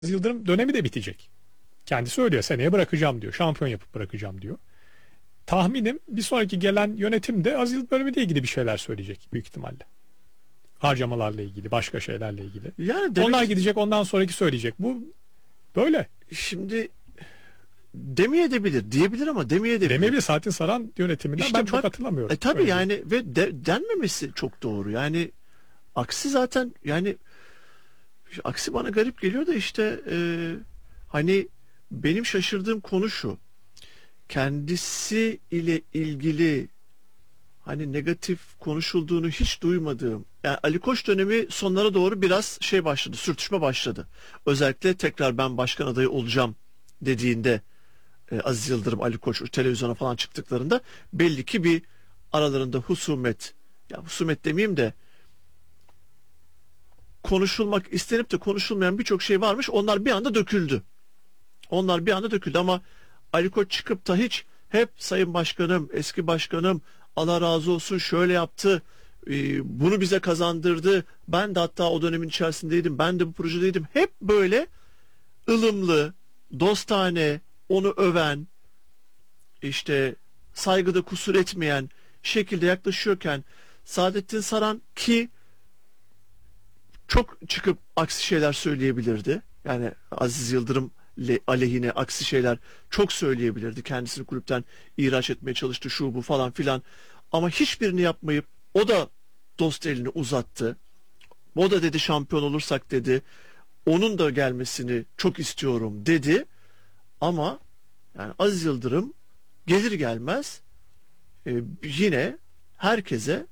Yıldırım dönemi de bitecek. Kendisi söylüyor, seneye bırakacağım diyor. Şampiyon yapıp bırakacağım diyor. Tahminim bir sonraki gelen yönetim de Aziz Yıldırım dönemiyle ilgili bir şeyler söyleyecek büyük ihtimalle. Harcamalarla ilgili, başka şeylerle ilgili. Yani onlar gidecek, ondan sonraki söyleyecek. Bu böyle. Şimdi demeyebilir, diyebilir ama demeyebilir. Demeyebilir. Saatin Saran yönetiminden İşte ben çok hatırlamıyorum. Tabii öyle yani ve denmemesi çok doğru. Yani aksi zaten yani aksi bana garip geliyor da işte hani benim şaşırdığım konu şu. Kendisi ile ilgili hani negatif konuşulduğunu hiç duymadığım, yani Ali Koç dönemi sonlara doğru biraz şey başladı, sürtüşme başladı. Özellikle tekrar ben başkan adayı olacağım dediğinde Aziz Yıldırım, Ali Koç televizyona falan çıktıklarında belli ki bir aralarında husumet, ya husumet demeyeyim de konuşulmak istenip de konuşulmayan birçok şey varmış. Onlar bir anda döküldü. Onlar bir anda döküldü ama Ali Koç çıkıp da hiç hep Sayın Başkanım, eski başkanım Allah razı olsun şöyle yaptı, bunu bize kazandırdı. Ben de hatta o dönemin içerisindeydim. Ben de bu projedeydim. Hep böyle ılımlı, dostane, onu öven, işte saygıda kusur etmeyen şekilde yaklaşıyorken Saadettin Saran ki çok çıkıp aksi şeyler söyleyebilirdi. Yani Aziz Yıldırım aleyhine aksi şeyler çok söyleyebilirdi. Kendisini kulüpten ihraç etmeye çalıştı, şu bu falan filan. Ama hiçbirini yapmayıp o da dost elini uzattı. O da dedi şampiyon olursak dedi. Onun da gelmesini çok istiyorum dedi. Ama yani Aziz Yıldırım gelir gelmez yine herkese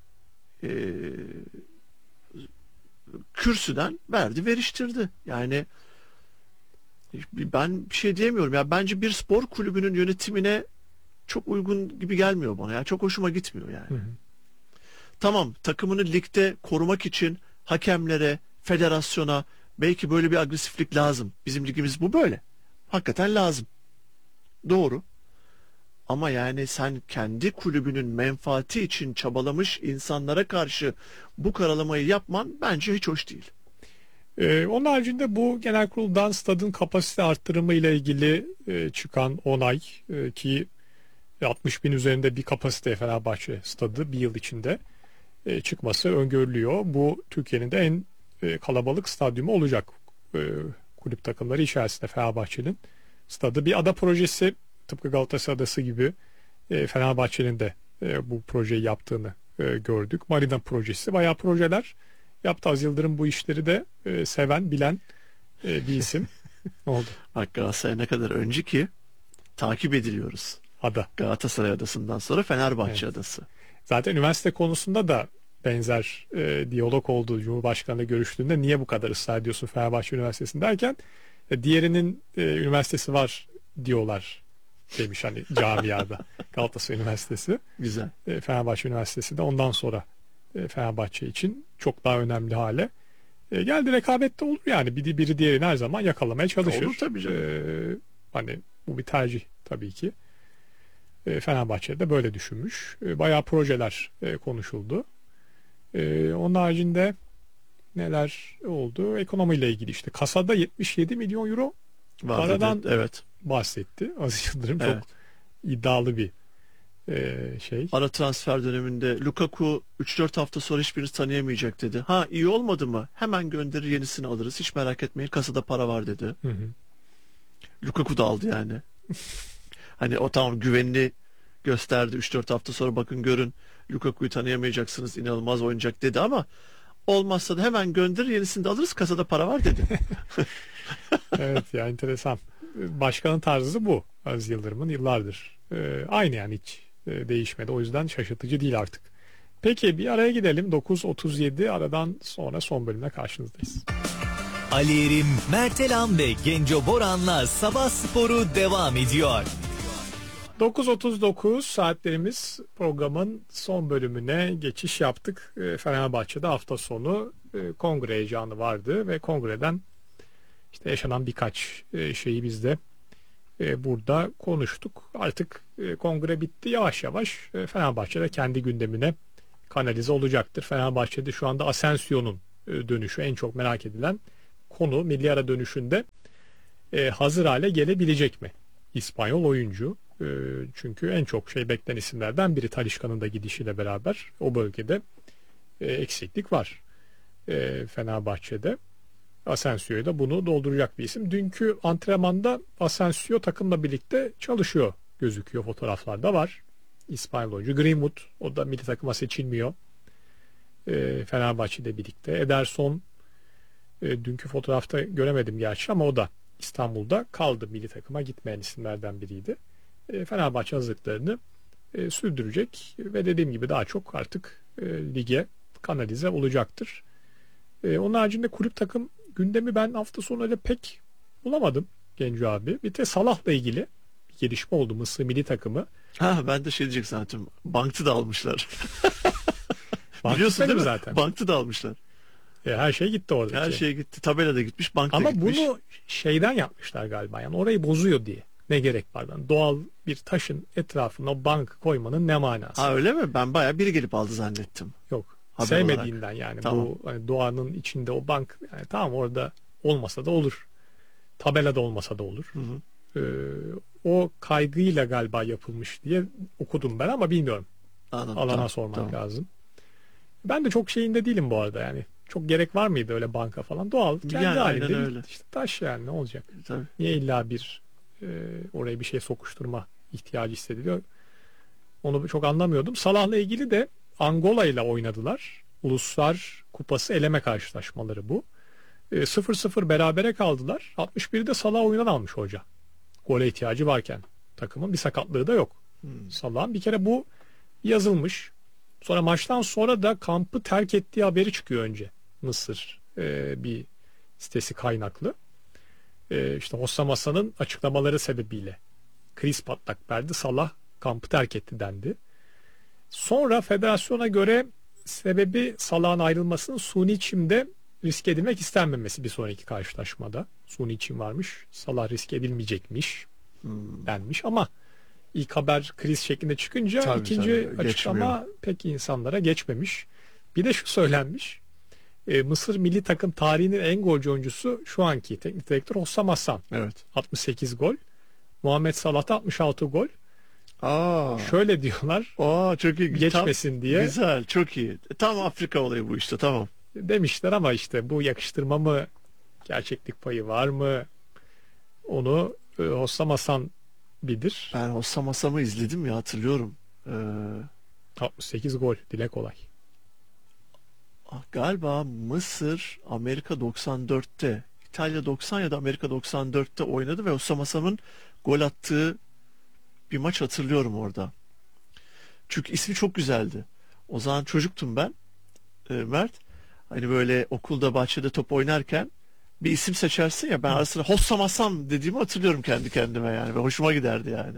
kürsüden verdi, veriştirdi. Yani ben bir şey diyemiyorum. Ya bence bir spor kulübünün yönetimine çok uygun gibi gelmiyor bana. Yani çok hoşuma gitmiyor yani. Hı hı. Tamam, takımını ligde korumak için hakemlere, federasyona belki böyle bir agresiflik lazım. Bizim ligimiz bu böyle. Hakikaten lazım. Doğru. Ama yani sen kendi kulübünün menfaati için çabalamış insanlara karşı bu karalamayı yapman bence hiç hoş değil. Onun haricinde bu genel kuruldan stadın kapasite arttırımı ile ilgili çıkan onay ki 60 bin üzerinde bir kapasite Fenerbahçe stadı bir yıl içinde çıkması öngörülüyor. Bu Türkiye'nin de en kalabalık stadyumu olacak. Kulüp takımları içerisinde Fenerbahçe'nin stadı bir ada projesi, tıpkı Galatasaray Adası gibi Fenerbahçe'nin de bu projeyi yaptığını gördük. Marina projesi, bayağı projeler yaptı. Aziz Yıldırım bu işleri de seven, bilen bir isim oldu. Bak Galatasaray ne kadar önce ki takip ediliyoruz. Ada. Galatasaray Adası'ndan sonra Fenerbahçe Evet. Adası. Zaten üniversite konusunda da benzer diyalog oldu. Cumhurbaşkanı'yla görüştüğünde niye bu kadar ısrar ediyorsun Fenerbahçe Üniversitesi'nde derken diğerinin üniversitesi var diyorlar demiş hani camiada. Galatasaray Üniversitesi. Güzel. Fenerbahçe Üniversitesi de ondan sonra Fenerbahçe için çok daha önemli hale geldi. Rekabette olur yani. Biri diğerini her zaman yakalamaya çalışır. Olur tabii canım. Hani bu bir tercih tabii ki. Fenerbahçe'de böyle düşünmüş. Bayağı projeler konuşuldu. Onun haricinde neler oldu? Ekonomiyle ilgili işte kasada 77 milyon euro paradan evet. bahsetti. Aziz Yıldırım Evet. çok iddialı bir şey. Ara transfer döneminde Lukaku 3-4 hafta sonra hiçbiriniz tanıyamayacak dedi. Ha iyi olmadı mı? Hemen gönderir, yenisini alırız. Hiç merak etmeyin, kasada para var dedi. Hı hı. Lukaku da aldı yani. Hani o tamam güvenini gösterdi. 3-4 hafta sonra bakın görün Lukaku'yu tanıyamayacaksınız, inanılmaz oynayacak dedi ama olmazsa da hemen gönderir, yenisini de alırız, kasada para var dedi. Evet ya, enteresan. Başkanın tarzı bu. Aziz Yıldırım'ın yıllardır. Aynı yani, hiç değişmedi. O yüzden şaşırtıcı değil artık. Peki bir araya gidelim. 9.37, aradan sonra son bölümle karşınızdayız. Ali Erim, Mertelan ve Genco Boran'la Sabah Sporu devam ediyor. 9.39 saatlerimiz, programın son bölümüne geçiş yaptık. Fenerbahçe'de hafta sonu kongre heyecanı vardı ve kongreden işte yaşanan birkaç şeyi biz de burada konuştuk. Artık kongre bitti. Yavaş yavaş Fenerbahçe'de kendi gündemine kanalize olacaktır. Fenerbahçe'de şu anda Asensio'nun dönüşü en çok merak edilen konu milli ara dönüşünde hazır hale gelebilecek mi? İspanyol oyuncu. Çünkü en çok beklen isimlerden biri, Talisca'nın da gidişiyle beraber o bölgede eksiklik var Fenerbahçe'de. Asensio'yu da bunu dolduracak bir isim. Dünkü antrenmanda Asensio takımla birlikte çalışıyor gözüküyor, fotoğraflarda var. İspanyol oyuncu Greenwood, o da milli takıma seçilmiyor. Fenerbahçe'de birlikte. Ederson dünkü fotoğrafta göremedim gerçi ama o da İstanbul'da kaldı. Milli takıma gitmeyen isimlerden biriydi. Fenerbahçe hazırlıklarını sürdürecek ve dediğim gibi daha çok artık lige kanalize olacaktır. Onun haricinde kulüp takım gündemi ben hafta sonu öyle pek bulamadım Genco abi. Bir de Salah'la ilgili bir gelişme oldu, Mısır milli takımı. Ha, ben de şey diyecek zaten. Bank'tı da almışlar. Bank Biliyorsun değil mi? zaten. Bank'tı da almışlar. Her şey gitti oradaki. Her şey gitti. Tabela da gitmiş. Bank da Ama gitmiş. bunu şeyden yapmışlar galiba. Yani orayı bozuyor diye. Ne gerek var? Yani doğal bir taşın etrafına bank koymanın ne manası? Ha, öyle mi? Ben bayağı biri gelip aldı zannettim. Yok. Haber Sevmediğinden olarak. yani. Tamam. Bu hani doğanın içinde o bank, yani tamam, orada olmasa da olur. Tabelada olmasa da olur. Hı hı. O kaygıyla galiba yapılmış diye okudum ben ama bilmiyorum. Anladım. Alana Tamam, sormak tamam. lazım. Ben de çok şeyinde değilim bu arada yani. Çok gerek var mıydı öyle banka falan? Doğal, kendi Yani halinde aynen bir öyle. işte taş, yani ne olacak? Tabii. Niye illa bir oraya bir şey sokuşturma ihtiyacı hissediliyor? Onu çok anlamıyordum. Salah'la ilgili de Angola ile oynadılar. Uluslar Kupası eleme karşılaşmaları bu. 0-0 berabere kaldılar. 61'de Salah oyundan almış hoca. Gole ihtiyacı varken takımın bir sakatlığı da yok. Salah'ın bir kere bu yazılmış. Sonra maçtan sonra da kampı terk ettiği haberi çıkıyor önce. Mısır bir sitesi kaynaklı. İşte Hossam Hasan'ın açıklamaları sebebiyle kriz patlak verdi. Salah kampı terk etti dendi. Sonra federasyona göre sebebi Salah'ın ayrılmasının suni çimde risk edilmek istenmemesi bir sonraki karşılaşmada. Suni çim varmış. Salah risk edilmeyecekmiş denmiş ama ilk haber kriz şeklinde çıkınca Tabii, ikinci tabii, açıklama geçmiyor. pek insanlara geçmemiş. Bir de şu söylenmiş. Mısır milli takım tarihinin en golcü oyuncusu şu anki teknik direktör Hossam Hasan. Evet. 68 gol. Muhammed Salah da 66 gol. Aa. Şöyle diyorlar, Çok iyi. geçmesin diye Güzel, çok iyi. Tam Afrika olayı bu işte, tamam. demişler ama işte bu yakıştırma mı, gerçeklik payı var mı, onu Hossam Hasan bilir. Ben Hossam Hasam'ı izledim ya, hatırlıyorum. 68 gol, dile kolay. Galiba Mısır Amerika 94'te, İtalya 90 ya da Amerika 94'te oynadı ve Hossam Hasam'ın gol attığı bir maç hatırlıyorum orada. Çünkü ismi çok güzeldi. O zaman çocuktum ben, Mert. Hani böyle okulda, bahçede top oynarken bir isim seçersin ya, ben ara sıra Hossam Hasan dediğimi hatırlıyorum kendi kendime yani, ve hoşuma giderdi yani.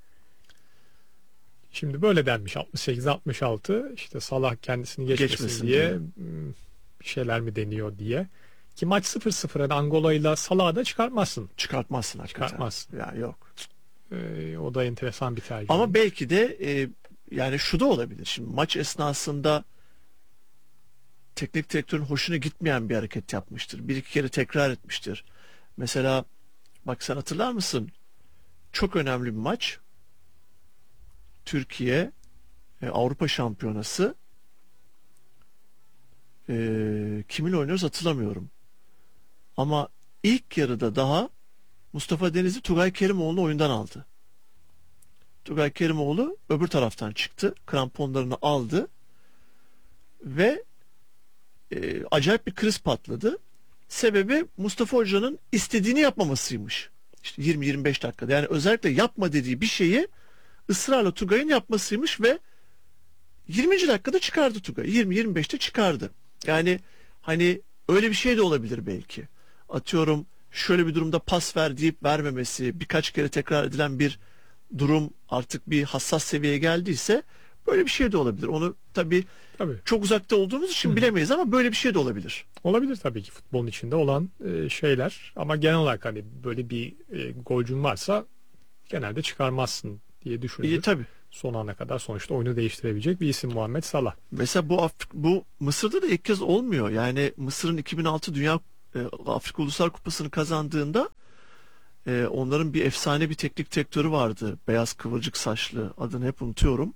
Şimdi böyle denmiş 68-66, işte Salah kendisini geçmesin diye diye. bir şeyler mi deniyor diye. Ki maç 0-0, yani Angola ile Salah'ı da çıkartmazsın. Çıkartmazsın hakikaten. Çıkartmazsın. Ya yok. O da enteresan bir tercih. Ama belki de yani şu da olabilir. Şimdi maç esnasında teknik direktörün hoşuna gitmeyen bir hareket yapmıştır. Bir iki kere tekrar etmiştir. Mesela bak, sen hatırlar mısın? Çok önemli bir maç. Türkiye Avrupa Şampiyonası. Kiminle oynuyoruz hatırlamıyorum. Ama ilk yarıda daha Mustafa Denizli Tugay Kerimoğlu'nu oyundan aldı. Tugay Kerimoğlu öbür taraftan çıktı. Kramponlarını aldı. Ve acayip bir kriz patladı. Sebebi Mustafa Hoca'nın istediğini yapmamasıymış. İşte 20-25 dakikada. Yani özellikle yapma dediği bir şeyi ısrarla Tugay'ın yapmasıymış ve 20. dakikada çıkardı Tugay. 20-25'te çıkardı. Yani hani öyle bir şey de olabilir belki. Atıyorum, şöyle bir durumda pas ver deyip vermemesi, birkaç kere tekrar edilen bir durum artık bir hassas seviyeye geldiyse böyle bir şey de olabilir. Onu tabii çok uzakta olduğumuz için bilemeyiz ama böyle bir şey de olabilir. Olabilir tabii ki, futbolun içinde olan şeyler, ama genel olarak hani böyle bir golcün varsa genelde çıkarmazsın diye düşünülür. İyi tabii. Son ana kadar sonuçta oyunu değiştirebilecek bir isim Muhammed Salah. Mesela bu Mısır'da da ilk kez olmuyor. Yani Mısır'ın 2006 Dünya Afrika Uluslar Kupası'nı kazandığında onların bir efsane bir teknik direktörü vardı. Beyaz kıvırcık saçlı, adını hep unutuyorum.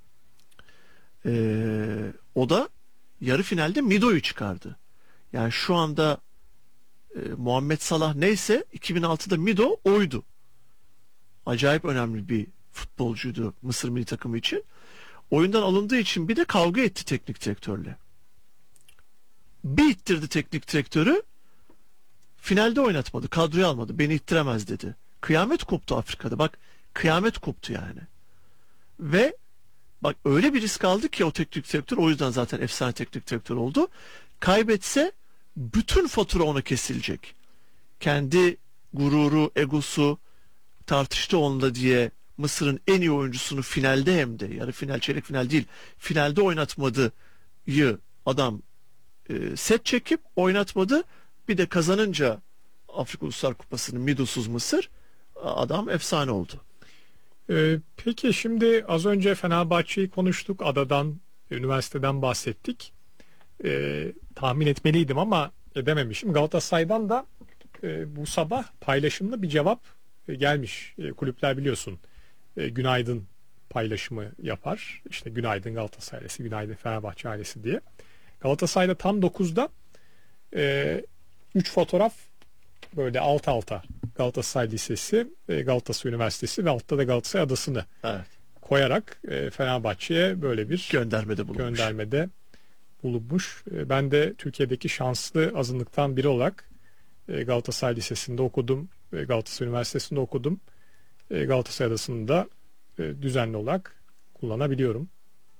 O da yarı finalde Mido'yu çıkardı. Yani şu anda Muhammed Salah neyse 2006'da Mido oydu. Acayip önemli bir futbolcuydu Mısır milli takımı için. Oyundan alındığı için bir de kavga etti teknik direktörle. Bir ittirdi teknik direktörü. Finalde oynatmadı. Kadroya almadı. Beni ittiremez dedi. Kıyamet koptu Afrika'da. Bak, kıyamet koptu yani. Ve bak, öyle bir risk aldı ki o teknik direktör, o yüzden zaten efsane teknik direktör oldu. Kaybetse bütün fatura ona kesilecek. Kendi gururu, egosu tartıştı onunla diye Mısır'ın en iyi oyuncusunu finalde, hem de yarı final, çeyrek final değil, finalde oynatmadığı adam set çekip oynatmadı. Bir de kazanınca Afrika Uluslar Kupası'nı Midosuz Mısır, adam efsane oldu. Peki şimdi az önce Fenerbahçe'yi konuştuk. Adadan, üniversiteden bahsettik. Tahmin etmeliydim ama edememişim. Galatasaray'dan da bu sabah paylaşımlı bir cevap gelmiş. Kulüpler biliyorsun günaydın paylaşımı yapar. İşte günaydın Galatasaray ailesi, günaydın Fenerbahçe ailesi diye. Galatasaray'da tam 9'da 3 fotoğraf böyle alt alta, Galatasaray Lisesi, Galatasaray Üniversitesi ve altta da Galatasaray Adası'nı koyarak Fenerbahçe'ye böyle bir göndermede bulunmuş. Ben de Türkiye'deki şanslı azınlıktan biri olarak Galatasaray Lisesi'nde okudum, Galatasaray Üniversitesi'nde okudum. Galatasaray Adası'nı da düzenli olarak kullanabiliyorum.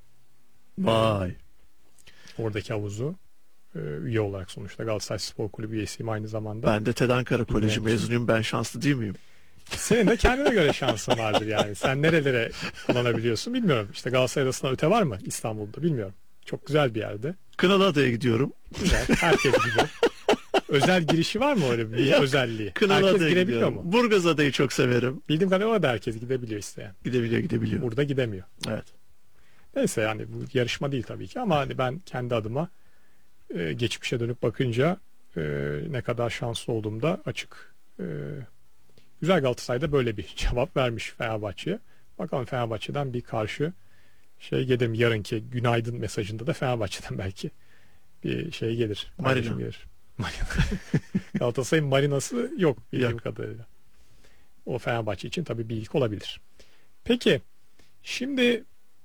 Vay. Oradaki havuzu üye olarak, sonuçta Galatasaray Spor Kulübü üyesiyim aynı zamanda. Ben de TED Ankara Koleji mezunuyum. Ben şanslı değil miyim? Senin de kendine göre şansın vardır yani. Sen nerelere kullanabiliyorsun bilmiyorum. İşte Galatasaray Adası'na öte var mı İstanbul'da bilmiyorum. Çok güzel bir yerde. Kınalıada'ya gidiyorum. Güzel. Herkes gidiyor. Özel girişi var mı öyle bir özelliği? Herkes girebiliyor mu? Burgazada'yı çok severim. Bildiğim kadarıyla orada herkes gidebiliyor isteyen. Gidebiliyor. Burada gidemiyor. Evet. Neyse, yani bu yarışma değil tabii ki ama hani ben kendi adıma geçmişe dönüp bakınca ne kadar şanslı olduğumda açık. Güzel, Galatasaray'da böyle bir cevap vermiş Fenerbahçe'ye. Bakalım Fenerbahçe'den bir karşı şey gelir mi? Yarınki günaydın mesajında da Fenerbahçe'den belki bir şey gelir. Marina. Gelir. Galatasaray'ın marinası yok bildiğim Yok. kadarıyla. O Fenerbahçe için tabii bir ilk olabilir. Peki şimdi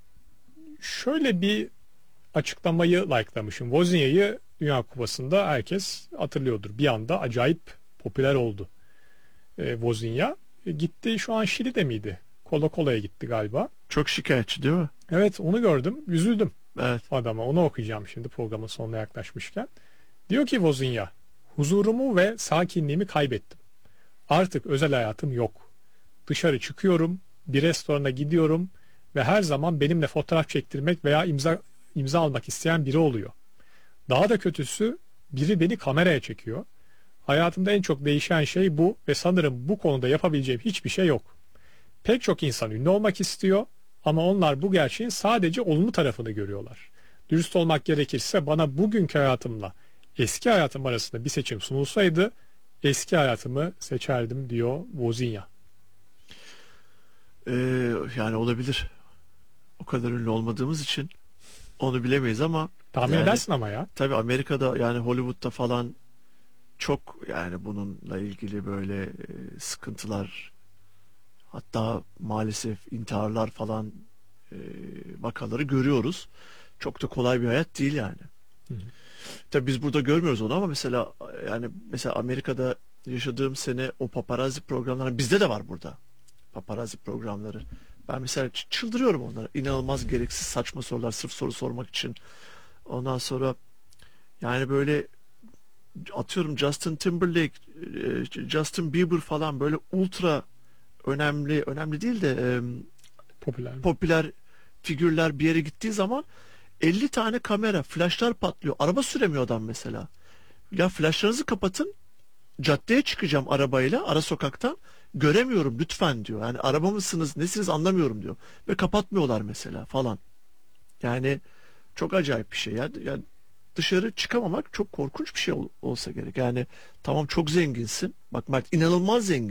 şöyle bir açıklamayı like'lamışım. Wozniac'yı Dünya Kupası'nda herkes hatırlıyordur. Bir anda acayip popüler oldu. Wozniak gitti, şu an Şili'de miydi? Colo-Colo'ya gitti galiba. Çok şikayetçi değil mi? Evet, onu gördüm. Üzüldüm Evet. adama. Onu okuyacağım şimdi programın sonuna yaklaşmışken. Diyor ki Wozniak, huzurumu ve sakinliğimi kaybettim. Artık özel hayatım yok. Dışarı çıkıyorum, bir restorana gidiyorum ve her zaman benimle fotoğraf çektirmek veya imza almak isteyen biri oluyor. Daha da kötüsü, biri beni kameraya çekiyor. Hayatımda en çok değişen şey bu ve sanırım bu konuda yapabileceğim hiçbir şey yok. Pek çok insan ünlü olmak istiyor ama onlar bu gerçeğin sadece olumlu tarafını görüyorlar. Dürüst olmak gerekirse bana bugünkü hayatımla eski hayatım arasında bir seçim sunulsaydı eski hayatımı seçerdim diyor Wozniak. Yani olabilir. O kadar ünlü olmadığımız için onu bilemeyiz ama Tahmin yani, edersin ama ya. tabii Amerika'da, yani Hollywood'da falan çok, yani bununla ilgili böyle sıkıntılar, hatta maalesef intiharlar falan vakaları görüyoruz. Çok da kolay bir hayat değil yani. Hı hı. Tabii biz burada görmüyoruz onu ama mesela Amerika'da yaşadığım sene o paparazzi programları bizde de var burada. Paparazzi programları. Ben mesela çıldırıyorum onlara. İnanılmaz gereksiz saçma sorular sırf soru sormak için. Ondan sonra yani böyle atıyorum Justin Timberlake, Justin Bieber falan böyle ultra önemli değil de popüler figürler bir yere gittiği zaman 50 tane kamera, flaşlar patlıyor. Araba süremiyor adam mesela. Ya flaşlarınızı kapatın. Caddeye çıkacağım arabayla, ara sokaktan. Göremiyorum lütfen diyor. Yani araba mısınız, nesiniz anlamıyorum diyor. Ve kapatmıyorlar mesela falan. Yani çok acayip bir şey ya. Yani dışarı çıkamamak çok korkunç bir şey olsa gerek. Yani tamam çok zenginsin. Bak Mert inanılmaz zengin.